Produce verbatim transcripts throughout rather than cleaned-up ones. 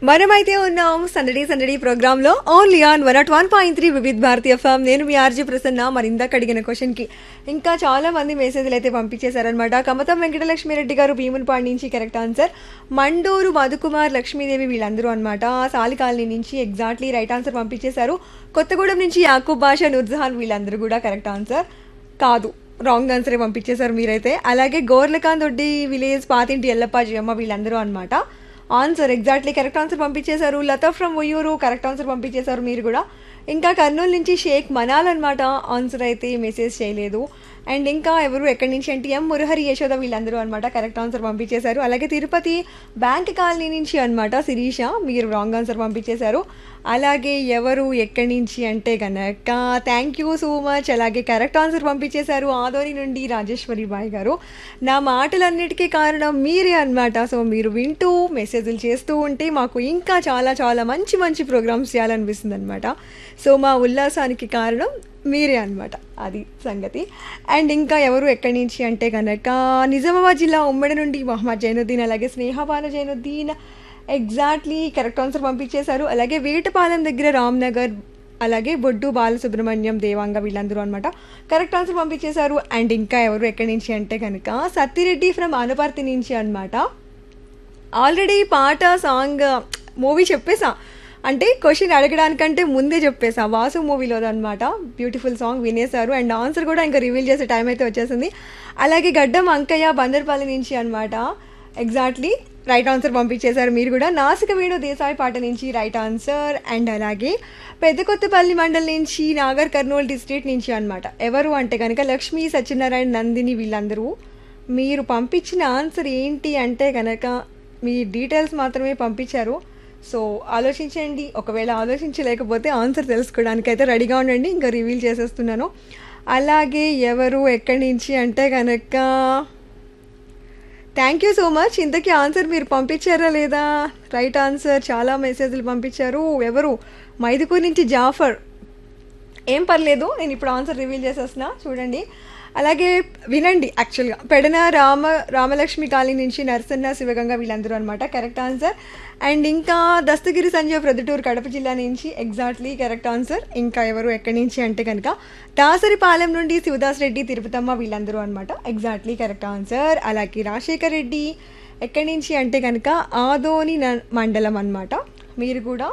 మనమైతే ఉన్నాం సందడి సందడి ప్రోగ్రామ్ లో only on one not one point three Vividh Bharati FM. నేను మీ ఆర్జీ ప్రసన్న. మరి ఇందాక అడిగిన క్వశ్చన్ కి ఇంకా చాలా మంది మెసేజ్లు అయితే పంపించేశారనమాట. కమతం వెంకటలక్ష్మి రెడ్డి గారు భీమునిపాడు నుంచి కరెక్ట్ ఆన్సర్. మండూరు మధుకుమార్ లక్ష్మీదేవి వీళ్ళందరూ అనమాట సాలి కాలనీ నుంచి ఎగ్జాక్ట్లీ రైట్ ఆన్సర్ పంపించేశారు. కొత్తగూడెం నుంచి యాకూబ్ బాషా నూర్జహాన్ వీళ్ళందరూ కూడా కరెక్ట్ ఆన్సర్ కాదు, రాంగ్ ఆన్సరే పంపించేశారు మీరైతే. అలాగే గోర్లకాంత్ దొడ్డి విలేజ్ పాతింటి ఎల్లప్పాజీ అమ్మ వీళ్ళందరూ అనమాట ఆన్సర్ ఎగ్జాక్ట్లీ కరెక్ట్ ఆన్సర్ పంపించేశారు. Lata from Uyyuru correct answer పంపించేశారు మీరు కూడా. ఇంకా కర్నూలు నుంచి షేక్ మనాల్ అనమాట ఆన్సర్ అయితే మెసేజ్ చేయలేదు. అండ్ ఇంకా ఎవరు ఎక్కడి నుంచి అంటే ఎం మురహరి యశోద వీళ్ళందరూ అనమాట కరెక్ట్ ఆన్సర్ పంపించేశారు. అలాగే తిరుపతి బ్యాంక్ కాలనీ నుంచి అనమాట శిరీష మీరు రాంగ్ ఆన్సర్ పంపించేశారు. అలాగే ఎవరు ఎక్కడి నుంచి అంటే కనుక థ్యాంక్ యూ సో మచ్. అలాగే కరెక్ట్ ఆన్సర్ పంపించేశారు ఆదోని నుండి రాజేశ్వరి బాయ్ గారు. నా మాటలన్నిటికీ కారణం మీరే అనమాట. సో మీరు వింటూ మెసేజ్లు చేస్తూ ఉంటే మాకు ఇంకా చాలా చాలా మంచి మంచి ప్రోగ్రామ్స్ చేయాలనిపిస్తుంది అనమాట. సో మా ఉల్లాసానికి కారణం మీరే అనమాట, అది సంగతి. అండ్ ఇంకా ఎవరు ఎక్కడి నుంచి అంటే కనుక నిజామాబాద్ జిల్లా ఉమ్మడి నుండి మహమ్మద్ జైనుద్దీన్ అలాగే స్నేహపాన జైనుద్దీన్ ఎగ్జాక్ట్లీ కరెక్ట్ ఆన్సర్ పంపించేశారు. అలాగే వేటపాలెం దగ్గర రామ్నగర్ అలాగే బొడ్డు బాలసుబ్రహ్మణ్యం దేవాంగ వీళ్ళందరూ అనమాట కరెక్ట్ ఆన్సర్ పంపించేశారు. అండ్ ఇంకా ఎవరు ఎక్కడి నుంచి అంటే కనుక సత్తిరెడ్డి ఫ్రమ్ అనపర్తి నుంచి అనమాట. ఆల్రెడీ పాట సాంగ్ మూవీ చెప్పేసా అంటే క్వశ్చన్ అడగడానికంటే ముందే చెప్పేసా వాసు మూవీలో అనమాట. Beautiful song వినేశారు. అండ్ ఆన్సర్ కూడా ఇంకా రివీల్ చేసే టైం అయితే వచ్చేసింది. అలాగే గడ్డం అంకయ్య బందర్పల్లి నుంచి అనమాట ఎగ్జాక్ట్లీ రైట్ ఆన్సర్ పంపించేశారు మీరు కూడా. నాసిక వేణు దేశాయి పాట నుంచి రైట్ ఆన్సర్. అండ్ అలాగే పెద్ద కొత్తపల్లి మండల్ నుంచి నాగర్ కర్నూలు డిస్ట్రిక్ట్ నుంచి అనమాట ఎవరు అంటే కనుక లక్ష్మీ సత్యనారాయణ నందిని వీళ్ళందరూ మీరు పంపించిన ఆన్సర్ ఏంటి అంటే కనుక మీ డీటెయిల్స్ మాత్రమే పంపించారు. సో ఆలోచించండి, ఒకవేళ ఆలోచించలేకపోతే ఆన్సర్ తెలుసుకోవడానికి అయితే రెడీగా ఉండండి, ఇంకా రివీల్ చేసేస్తున్నాను. అలాగే ఎవరు ఎక్కడి నుంచి అంటే కనుక థ్యాంక్ యూ సో మచ్. ఇంతకీ ఆన్సర్ మీరు పంపించారా లేదా? రైట్ ఆన్సర్ చాలా మెసేజ్లు పంపించారు. ఎవరు మైదుకూరు నుంచి జాఫర్. ఏం పర్లేదు, నేను ఇప్పుడు ఆన్సర్ రివీల్ చేసేస్తున్నా చూడండి. అలాగే వినండి, యాక్చువల్గా పెడన రామ రామలక్ష్మి కాలనీ నుంచి నరసన్న శివగంగ వీళ్ళందరూ అనమాట కరెక్ట్ ఆన్సర్. అండ్ ఇంకా దస్తగిరి సంజయ్ ప్రొద్దుటూరు కడప జిల్లా నుంచి ఎగ్జాక్ట్లీ కరెక్ట్ ఆన్సర్. ఇంకా ఎవరు ఎక్కడి నుంచి అంటే కనుక దాసరిపాలెం నుండి శివదాస్ రెడ్డి తిరుపతమ్మ వీళ్ళందరూ అనమాట ఎగ్జాక్ట్లీ కరెక్ట్ ఆన్సర్. అలాగే రాజశేఖర్ రెడ్డి ఎక్కడి నుంచి అంటే కనుక ఆదోని మండలం అనమాట మీరు కూడా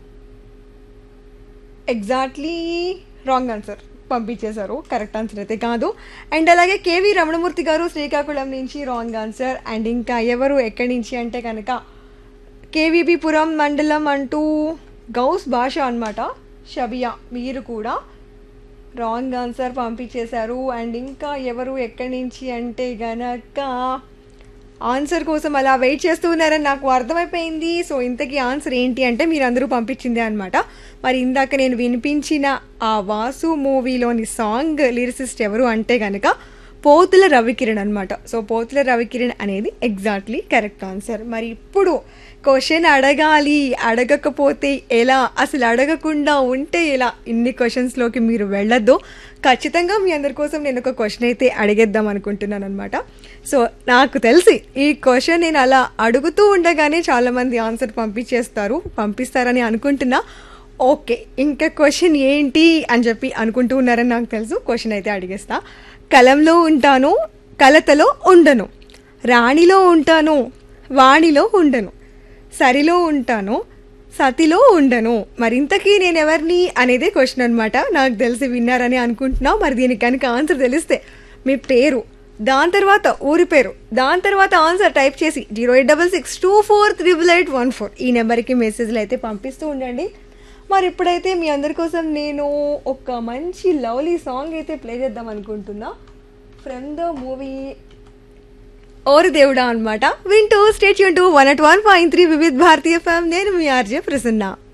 ఎగ్జాక్ట్లీ రాంగ్ ఆన్సర్ పంపించేశారు, కరెక్ట్ ఆన్సర్ అయితే కాదు. అండ్ అలాగే కేవీ రమణమూర్తి గారు శ్రీకాకుళం నుంచి రాంగ్ ఆన్సర్. అండ్ ఇంకా ఎవరు ఎక్కడి నుంచి అంటే కనుక కేవీబీపురం మండలం అంటూ గౌస్ భాష అనమాట షబియా మీరు కూడా రాంగ్ ఆన్సర్ పంపించేశారు. అండ్ ఇంకా ఎవరు ఎక్కడి నుంచి అంటే గనక ఆన్సర్ కోసం అలా వెయిట్ చేస్తూ ఉన్నారని నాకు అర్థమైపోయింది. సో ఇంతకీ ఆన్సర్ ఏంటి అంటే మీరు అందరూ పంపించిందే అనమాట. మరి ఇందాక నేను వినిపించిన ఆ వాసు మూవీలోని సాంగ్ లిరిసిస్ట్ ఎవరు అంటే కనుక పోతుల రవికిరణ్ అనమాట. సో పోతుల రవికిరణ్ అనేది ఎగ్జాక్ట్లీ కరెక్ట్ ఆన్సర్. మరి ఇప్పుడు క్వశ్చన్ అడగాలి, అడగకపోతే ఎలా, అసలు అడగకుండా ఉంటే ఎలా, ఇన్ని క్వశ్చన్స్లోకి మీరు వెళ్ళొద్దు. ఖచ్చితంగా మీ అందరి కోసం నేను ఒక క్వశ్చన్ అయితే అడిగేద్దాం అనుకుంటున్నాను అనమాట. సో నాకు తెలిసి ఈ క్వశ్చన్ నేను అలా అడుగుతూ ఉండగానే చాలామంది ఆన్సర్ పంపించేస్తారు, పంపిస్తారని అనుకుంటున్నా. ఓకే, ఇంకా క్వశ్చన్ ఏంటి అని చెప్పి అనుకుంటూ ఉన్నారని నాకు తెలుసు. క్వశ్చన్ అయితే అడిగేస్తా. కలంలో ఉంటాను, కలతలో ఉండను, రాణిలో ఉంటాను, వాణిలో ఉండను, సరిలో ఉంటాను, సతిలో ఉండను. మరింతకీ నేను ఎవరిని అనేదే క్వశ్చన్ అనమాట. నాకు తెలిసి విన్నారని అనుకుంటున్నా. మరి దీనికి కనుక ఆన్సర్ తెలిస్తే మీ పేరు, దాని తర్వాత ఊరి పేరు, దాని తర్వాత ఆన్సర్ టైప్ చేసి zero eight double six two four triple eight one four ఈ నెంబర్కి మెసేజ్లు అయితే పంపిస్తూ ఉండండి. మరి ఇప్పుడైతే మీ అందరి కోసం నేను ఒక మంచి లవ్లీ సాంగ్ అయితే ప్లే చేద్దాం అనుకుంటున్నా. ఫ్రమ్ ద మూవీ ఓరి దేవుడా అనమాట. వింటూ stay tune to one at one point three Vividh Bharatiya FM. నేను మీ ఆర్జే ప్రసన్న.